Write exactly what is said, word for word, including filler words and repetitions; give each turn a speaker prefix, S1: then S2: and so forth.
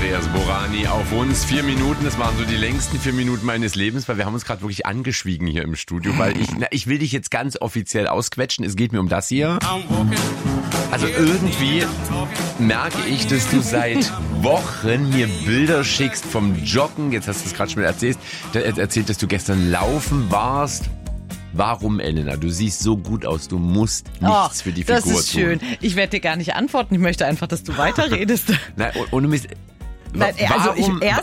S1: Andreas Borani auf uns. Vier Minuten, das waren so die längsten vier Minuten meines Lebens, weil wir haben uns gerade wirklich angeschwiegen hier im Studio, weil ich, na, ich will dich jetzt ganz offiziell ausquetschen. Es geht mir um das hier. Also irgendwie merke ich, dass du seit Wochen mir Bilder schickst vom Joggen. Jetzt hast du es gerade schon mal erzählt, erzählt, dass du gestern laufen warst. Warum, Elena? Du siehst so gut aus. Du musst nichts
S2: oh,
S1: für die Figur tun.
S2: Das ist schön. Ich werde dir gar nicht antworten. Ich möchte einfach, dass du weiterredest.
S1: Nein, ohne Mist.
S2: Nein, also ich, erstens